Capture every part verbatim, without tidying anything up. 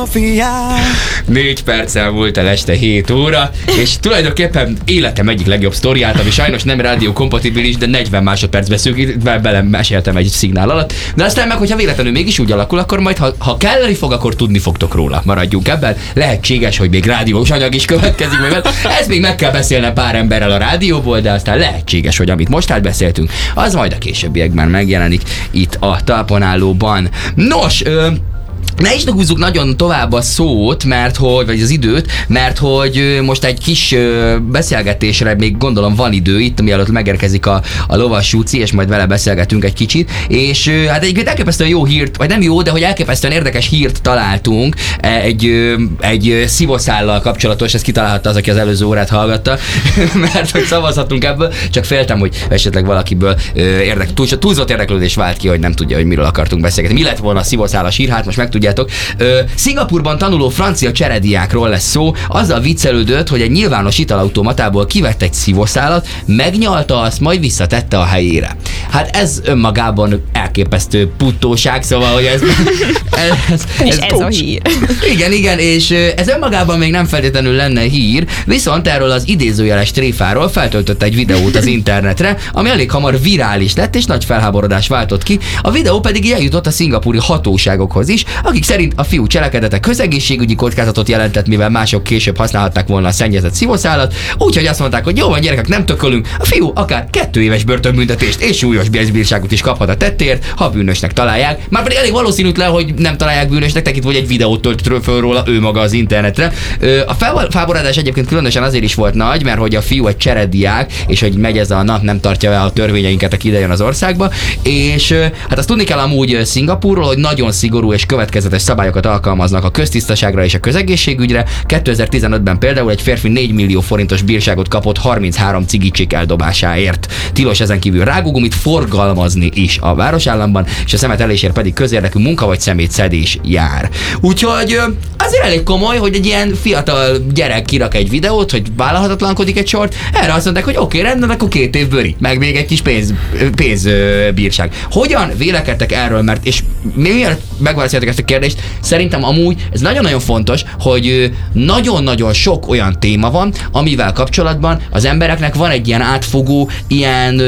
Négy perccel volt el este hét óra, és tulajdonképpen életem egyik legjobb sztoriát, ami sajnos nem rádió kompatibilis, de negyven másodpercbe szűkítve belem meséltem egy szignál alatt. De aztán meg, hogyha véletlenül mégis úgy alakul, akkor majd, ha, ha kelleni fog, akkor tudni fogtok róla. Maradjunk ebben. Lehetséges, hogy még rádiós anyag is következik meg. Ez még meg kell beszélnem pár emberrel a rádióból, de aztán lehetséges, hogy amit most átbeszéltünk, az majd a későbbiekben megjelenik itt a talponállóban. Nos, ö, ne is húzzuk nagyon tovább a szót, mert hogy, vagy az időt, mert hogy most egy kis beszélgetésre még gondolom van idő itt, mielőtt megérkezik a, a lovas Júci, és majd vele beszélgetünk egy kicsit, és hát egyébként elképesztően jó hírt, vagy nem jó, de hogy elképesztően érdekes hírt találtunk egy, egy szívószállal kapcsolatos, ezt kitalálhatta az, aki az előző órát hallgatta, mert hogy szavazhatunk ebből, csak féltem, hogy esetleg valakiből érdek, túl, túlzott érdeklődés vált ki, hogy nem tudja, hogy miről akartunk beszélgetni. Mi lett volna a szívószállas hír, hát most meg tudjátok. Ö, Szingapurban tanuló francia cserediákról lesz szó, azzal viccelődött, hogy egy nyilvános italautomatából kivett egy szívószálat, megnyalta azt, majd visszatette a helyére. Hát ez önmagában elképesztő puttóság, szóval, hogy ez... ez, ez és ez, ez a hír. Igen, igen, és ez önmagában még nem feltétlenül lenne hír, viszont erről az idézőjeles tréfáról feltöltött egy videót az internetre, ami elég hamar virális lett, és nagy felháborodás váltott ki. A videó pedig eljutott a szingapúri hatóságokhoz is, akik szerint a fiú cselekedete közegészségügyi kockázatot jelentett, mivel mások később használhatták volna a szennyezett szívószálat, úgyhogy azt mondták, hogy jó van, gyerekek, nem tökölünk, a fiú akár kettő éves börtönbüntetést és súlyos bírságot is kaphat a tettért, ha bűnösnek találják. Már pedig elég valószínűtlen, hogy nem találják bűnösnek, tekintve, hogy egy videót tölt föl róla ő maga az internetre. A felháborodás egyébként különösen azért is volt nagy, mert hogy a fiú egy cserediák, és hogy megy ez a nap, nem tartja el a törvényeinket, aki idejön az országba, és hát azt tudni kell amúgy Szingapúrról, hogy nagyon szigorú és következetes szabályokat alkalmaznak a köztisztaságra és a közegészségügyre. kétezer-tizenötben például egy férfi négy millió forintos bírságot kapott harminchárom cigicsik eldobásáért. Tilos ezen kívül rágógumit forgalmazni is a városállamban, és a szemetelésért pedig közérdekű munka vagy szemétszedés jár. Úgyhogy azért elég komoly, hogy egy ilyen fiatal gyerek kirak egy videót, hogy vállalhatatlankodik egy sort, erre azt mondták, hogy oké, okay, rendben, akkor két év bőri, meg még egy kis pénz, pénzbírság. Hogyan vélekedtek erről, mert és miért megválaszoljátok ezt a kérdést, szerintem amúgy ez nagyon-nagyon fontos, hogy nagyon-nagyon sok olyan téma van, amivel kapcsolatban az embereknek van egy ilyen átfogó, ilyen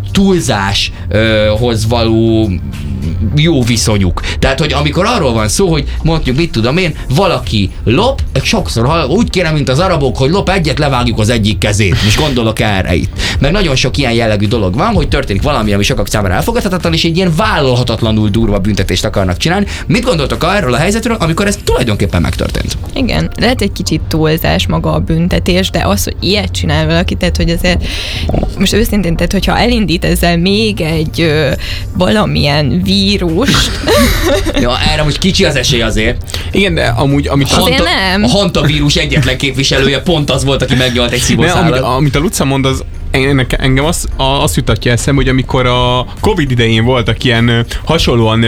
túlzáshoz való jó viszonyuk. Tehát, hogy amikor arról van szó, hogy mondjuk, mit tudom én, valaki lop, sokszor hall, úgy kérem, mint az arabok, hogy lop egyet, levágjuk az egyik kezét. És gondolok erre itt. Meg nagyon sok ilyen jellegű dolog van, hogy történik valami, ami sokak számára elfogadhatatlan, és egy ilyen vállalhatatlanul durva büntetést akarnak csinálni. Mit gondoltok erről a helyzetről, amikor ez tulajdonképpen megtörtént? Igen, lehet egy kicsit túlzás maga a büntetés, de az, hogy ilyet csinál valaki, tehát, hogy azért most őszintén, tehát, hogyha elindít ezzel még egy ö, valamilyen vírust. Ja, erre most kicsi az esély azért. Igen, de amúgy, amit a, hanta, a hantavírus egyetlen képviselője pont az volt, aki megnyalt egy szívószálat. Amit, amit a Luca mond, az engem azt, azt jutatja eszembe, hogy amikor a Covid idején voltak ilyen hasonlóan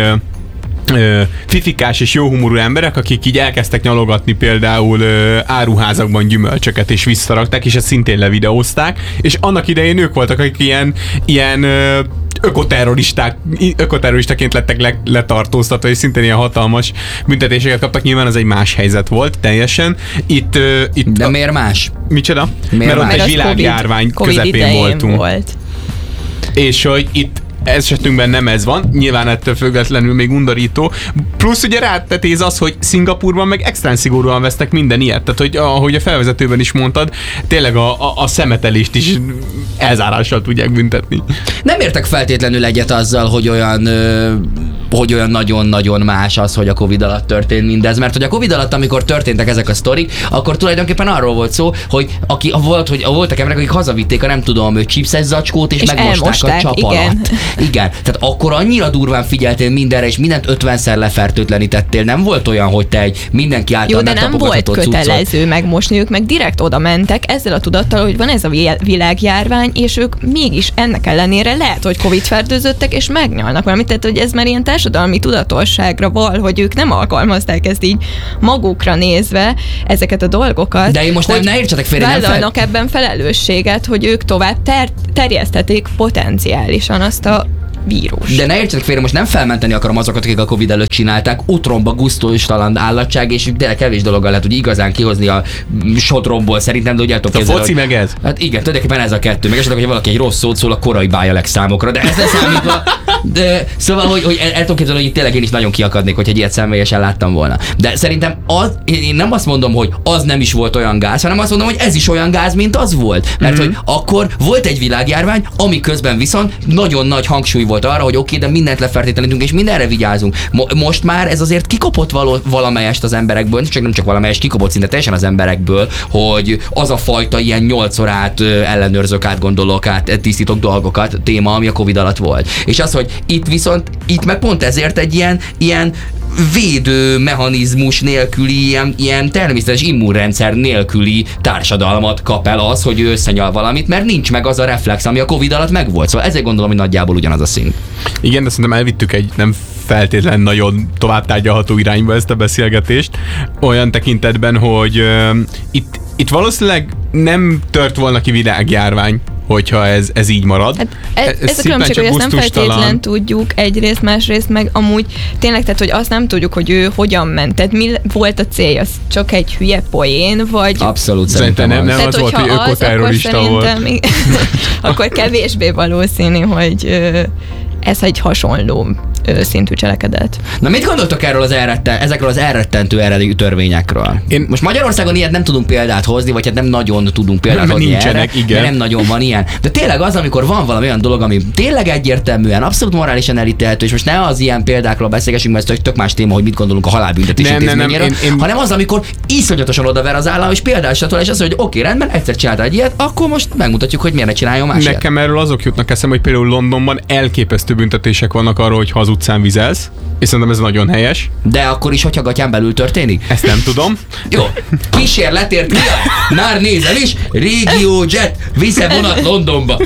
Ö, fifikás és jóhumorú emberek, akik így elkezdtek nyalogatni például ö, áruházakban gyümölcsöket és visszarakták, és ezt szintén levideózták, és annak idején ők voltak, akik ilyen, ilyen ö, ökoterroristák, ökoterroristaként lettek le, letartóztatva, és szintén ilyen hatalmas büntetéseket kaptak. Nyilván az egy más helyzet volt teljesen. Itt, ö, itt De a, miért más? Micsoda? Miért Mert más? ott egy világjárvány COVID, közepén COVID voltunk. Volt. És hogy itt esetünkben nem ez van, nyilván ettől függetlenül még undorító. Plusz ugye rátetéz az, hogy Szingapurban meg extrán szigorúan vesznek minden ilyet. Tehát, hogy ahogy a felvezetőben is mondtad, tényleg a, a, a szemetelést is elzárással tudják büntetni. Nem értek feltétlenül egyet azzal, hogy olyan ö, hogy olyan nagyon-nagyon más az, hogy a Covid alatt történt mindez, mert hogy a Covid alatt, amikor történtek ezek a sztorik, akkor tulajdonképpen arról volt szó, hogy aki volt, hogy voltak emberek, akik hazavitték a nem tudom, chipses zacskót, és, és megmosták a csap igen. alatt. Igen. Tehát akkor annyira durván figyeltél mindenre, és mindent ötvenszer lefertőtlenítettél. Nem volt olyan, hogy te egy mindenki által jó, de nem volt kötelező cuccot megmosni, ők meg direkt oda mentek ezzel a tudattal, hogy van ez a világjárvány, és ők mégis ennek ellenére lehet, hogy Covid fertőzöttek, és megnyalnak valamit. Tehát, hogy ez már ilyen társadalmi tudatosságra val, hogy ők nem alkalmazták ezt így magukra nézve, ezeket a dolgokat. De én most nem, ne értsetek félre, nem vállalnak fel... ebben felelősséget, hogy ők tovább ter- terjesztették potenciálisan azt a vírus. De ne értsenek félre, most nem felmenteni akarom azokat, akik a Covid előtt csinálták, utromba gusztustalan állatság, és de kevés dologgal lehet, hogy igazán kihozni a sodromból szerintem, de ugye el tudok A képzelni, foci hogy... meg ez? Hát igen, tulajdonképpen ez a kettő. Meg esetleg, hogy valaki egy rossz szót szól, a korai bájalek számokra, de ez nem számítva. De, szóval, hogy, hogy el, el tudom képzelni, hogy tényleg én is nagyon kiakadnék, hogyha egy ilyet személyesen láttam volna. De szerintem az, én nem azt mondom, hogy az nem is volt olyan gáz, hanem azt mondom, hogy ez is olyan gáz, mint az volt. Mert mm-hmm. hogy akkor volt egy világjárvány, ami közben viszont nagyon nagy hangsúly volt arra, hogy oké, okay, de mindent lefertőtlenítünk és mindenre vigyázunk. Mo- most már ez azért kikopott való, valamelyest az emberekből, csak nem csak valamelyest, kikopott szinte teljesen az emberekből, hogy az a fajta ilyen nyolcszor át ellenőrzök, átgondolok, át tisztítok dolgokat téma, ami a Covid alatt volt. És az, hogy itt viszont, itt meg pont ezért egy ilyen, ilyen védő mechanizmus nélküli, ilyen, ilyen természetes immunrendszer nélküli társadalmat kap el az, hogy ő összenyal valamit, mert nincs meg az a reflex, ami a Covid alatt megvolt. Szóval ezért gondolom, hogy nagyjából ugyanaz a szint. Igen, de szerintem elvittük egy nem feltétlen nagyon tovább tárgyalható irányba ezt a beszélgetést, olyan tekintetben, hogy uh, itt, itt valószínűleg nem tört volna ki világjárvány, hogyha ez, ez így marad. Hát ez, ez, ez a különbség, hogy ezt nem feltétlen tudjuk egyrészt, másrészt meg amúgy tényleg, tehát hogy azt nem tudjuk, hogy ő hogyan ment. Tehát mi volt a célja? Az csak egy hülye poén, vagy... Abszolút szerintem nem, nem tehát, az volt, hogy ökoterrorista volt. Akkor kevésbé valószínű, hogy ez egy hasonló szintű cselekedet. Na mit gondoltok erről az elretten, ezekről az elrettentő eredetű törvényekről? Én... Most Magyarországon ilyet nem tudunk példát hozni, vagy hát nem nagyon tudunk példát hozni nincsenek, erre, igen. nem nagyon van ilyen. De tényleg az, amikor van valami olyan dolog, ami tényleg egyértelműen, abszolút morálisan elítélhető, és most ne az ilyen példákról beszélgessünk, mert ez tök más téma, hogy mit gondolunk a halálbüntetés nem, intézményéről, nem, nem, én, én... hanem az, amikor iszonyatosan odaver az állam, és példásatol, és azt mondja, hogy oké, okay, rendben, egyszer csinálta egy ilyet, akkor most megmutatjuk, hogy miért ne csináljon más. Nekem erről azok jutnak eszembe, hogy például Londonban elképesztő büntetések vannak arról, hogy ha az utcán vizelsz, és szerintem ez nagyon helyes. De akkor is, hogyha gatyán belül történik? Ezt nem tudom. Jó, kísérletért ki? Már nézem is, Régió Jet, visze vonat Londonba.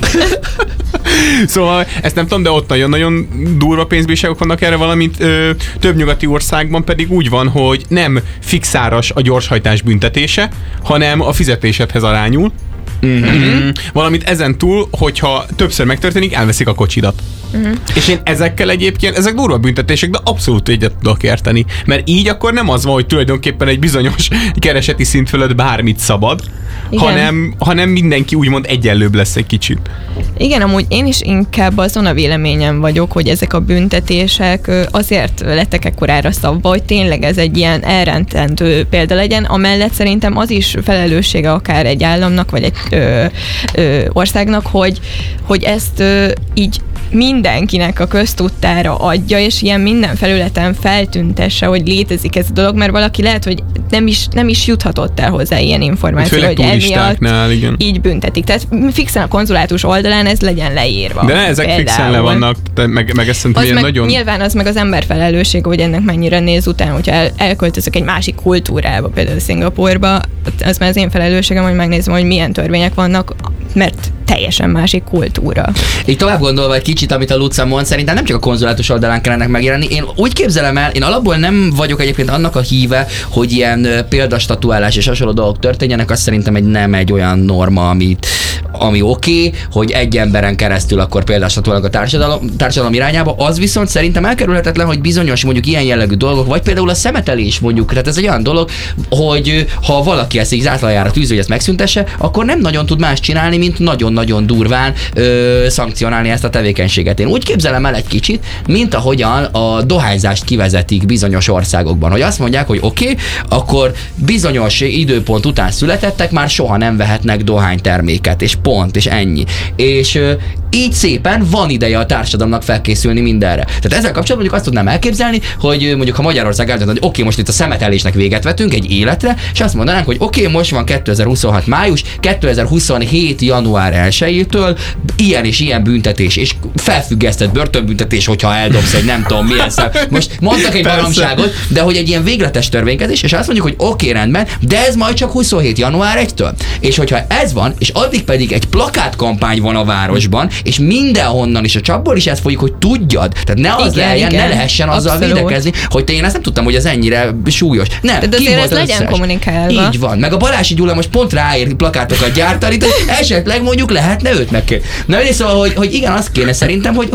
Szóval ezt nem tudom, de ott nagyon-nagyon durva pénzbírságok vannak erre, valamint ö, több nyugati országban pedig úgy van, hogy nem fixáras a gyorshajtás büntetése, hanem a fizetésedhez arányul. Mm-hmm. Valamint ezen túl, hogyha többször megtörténik, elveszik a kocsidat. Uh-huh. És én ezekkel egyébként, ezek durva büntetések, de abszolút egyet tudok érteni. Mert így akkor nem az van, hogy tulajdonképpen egy bizonyos kereseti szint fölött bármit szabad, hanem, hanem mindenki úgymond egyenlőbb lesz egy kicsit. Igen, amúgy én is inkább azon a véleményem vagyok, hogy ezek a büntetések azért lettek ekkorára szabva, hogy tényleg ez egy ilyen elrettentő példa legyen, amellett szerintem az is felelőssége akár egy államnak, vagy egy ö, ö, országnak, hogy, hogy ezt ö, így mindenkinek a köztudtára adja, és ilyen minden felületen feltüntesse, hogy létezik ez a dolog, mert valaki lehet, hogy nem is, nem is juthatott el hozzá ilyen információra, hogy emiatt igen. így büntetik. Tehát fixen a konzulátus oldalán ez legyen leírva. De ne, ezek például. Fixen le vannak, meg, meg ezt szerintem ilyen nagyon... Nyilván az meg az ember felelőssége, hogy ennek mennyire néz után, hogyha el, elköltözök egy másik kultúrába, például Szingapúrba, az már az én felelősségem, hogy megnézem, hogy milyen törvények vannak, mert teljesen másik kultúra. Így tovább gondolva egy kicsit, amit a Luca mond, szerintem nem csak a konzulátus oldalán kellene megjelenni. Én úgy képzelem el, én alapból nem vagyok egyébként annak a híve, hogy ilyen példastatuálás és hasonló dolgok történjenek, az szerintem egy nem egy olyan norma, amit, ami oké, okay, hogy egy emberen keresztül akkor példastatuálnak a társadalom, társadalom irányába, az viszont szerintem elkerülhetetlen, hogy bizonyos mondjuk ilyen jellegű dolgok, vagy például a szemetelés mondjuk, tehát ez egy olyan dolog, hogy ha valaki ezt így zászlajára tűzi, hogy ezt megszüntesse, akkor nem nagyon tud más csinálni, mint nagyon-nagyon durván ö, szankcionálni ezt a tevékenységet. Én úgy képzelem el egy kicsit, mint ahogyan a dohányzást kivezetik bizonyos országokban, hogy azt mondják, hogy oké, okay, akkor bizonyos időpont után születettek, már soha nem vehetnek dohányterméket, és pont, és ennyi. És ö, így szépen van ideje a társadalomnak felkészülni mindenre. Tehát ezzel kapcsolatban mondjuk azt tudnám elképzelni, hogy mondjuk ha Magyarország eldönt, hogy oké, okay, most itt a szemetelésnek véget vetünk egy életre, és azt mondanánk, hogy oké, okay, most van kétezer-huszonhat május, kétezer-huszonhét január elsejétől ilyen és ilyen büntetés, és felfüggesztett börtönbüntetés, hogyha eldobsz egy nem tudom milyen szem. Most mondtak egy baromságot, de hogy egy ilyen végletes törvénykezés, és azt mondjuk, hogy oké, okay, rendben, de ez majd csak huszonhét január elsejétől. És hogyha ez van, és addig pedig egy plakátkampány van a városban, és mindenhonnan is a csapból is ez folyik, hogy tudjad. Tehát ne az igen, legyen, igen. ne lehessen azzal Abszolút. Védekezni, hogy te én ezt nem tudtam, hogy ez ennyire súlyos. Nem, de azért ez legyen kommunikálva. Így van. Meg a Balási Gyula most pont ráér plakátokat gyártani, tehát esetleg mondjuk lehetne őt megkérni. Na, szóval, hogy, hogy igen, azt kéne szerintem, hogy, hogy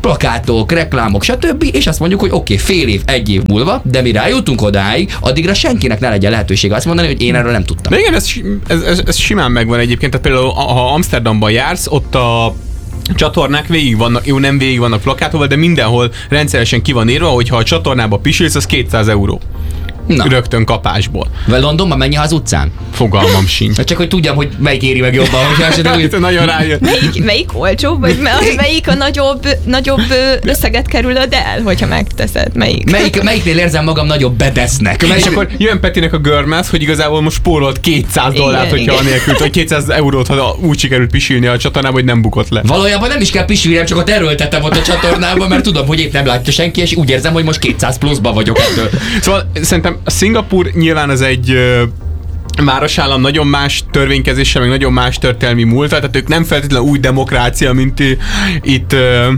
plakátok, reklámok, stb. És azt mondjuk, hogy oké, okay, fél év, egy év múlva, de mi rájutunk odáig, addigra senkinek ne legyen lehetősége azt mondani, hogy én erről nem tudtam. De igen, ez, ez, ez, ez simán megvan egyébként, tehát például ha Amsterdamban jársz, ott a csatornák végig vannak, jó, nem végig vannak plakátolva, de mindenhol rendszeresen ki van írva, hogy ha a csatornába pisilsz, az kétszáz euró. Na. Rögtön kapásból. Vagy Londonban mennyi az utcán? Fogalmam sincs. Csak hogy tudjam, hogy melyik éri meg jobban, hogyha esetleg úgy... Nagyon rájött. Melyik, melyik olcsóbb, vagy melyik a nagyobb, nagyobb összeget kerülöd el, hogyha megteszed? Melyik? Melyik, melyiknél érzem magam nagyobb bedesznek? És melyik... akkor jön Petinek a görmez, hogy igazából most spórolt kétszáz dollárt, hogyha igen. Anélkül, vagy kétszáz eurót, ha úgy sikerült pisilni a csatornába, hogy nem bukott le. Valójában nem is kell pisilnem, csak ott erőltetem ott a csatornába, mert tudom, hogy épp nem látja senki, és úgy érzem, hogy most kétszáz pluszba vagyok ettől. Szóval szerintem a Szingapúr nyilván ez egy városállam nagyon más törvénykezéssel, meg nagyon más történelmi múltal, tehát ők nem feltétlenül új demokrácia, mint itt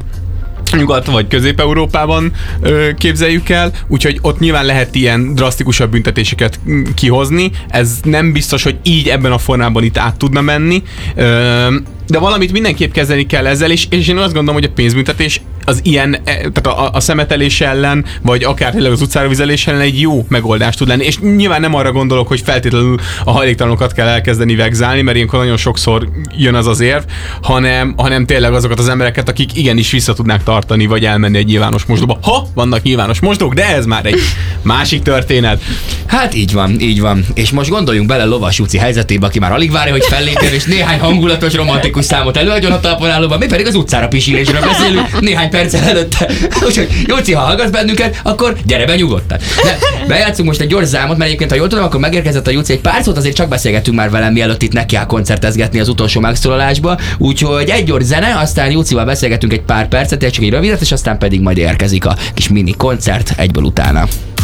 Nyugat vagy Közép-Európában ö, képzeljük el, úgyhogy ott nyilván lehet ilyen drasztikusabb büntetéseket kihozni, ez nem biztos, hogy így ebben a formában itt át tudna menni, ö, de valamit mindenképp kezdeni kell ezzel, és, és én azt gondolom, hogy a pénzbüntetés az ilyen, tehát a, a szemetelés ellen, vagy akár tényleg az utcára vizelés ellen egy jó megoldás tud lenni. És nyilván nem arra gondolok, hogy feltétlenül a hajléktalanokat kell elkezdeni vegzálni, mert ilyenkor nagyon sokszor jön az az érv, hanem, hanem tényleg azokat az embereket, akik igenis vissza tudnák tartani, vagy elmenni egy nyilvános mosdóba. Ha vannak nyilvános mosdók, de ez már egy másik történet. Hát így van, így van. És most gondoljunk bele Lovas Juci helyzetébe, aki már alig várja, hogy fellépjen, és néhány hangulatos, romantikus számot előadjon a talpon, mi pedig az utcára pisilésről beszélünk néhány perccel előtte. Úgyhogy Jóci, ha hallgatsz bennünket, akkor gyere be nyugodtan. De bejátszunk most egy gyors számot, mert egyébként, ha jól tudom, akkor megérkezett a Jóci egy pár szót, azért csak beszélgettünk már velem, mielőtt itt nekiáll koncertezgetni az utolsó megszólalásba. Úgyhogy egy gyors zene, aztán Jócival beszélgetünk egy pár percet, csak egy rövidet, és aztán pedig majd érkezik a kis mini koncert egyből utána.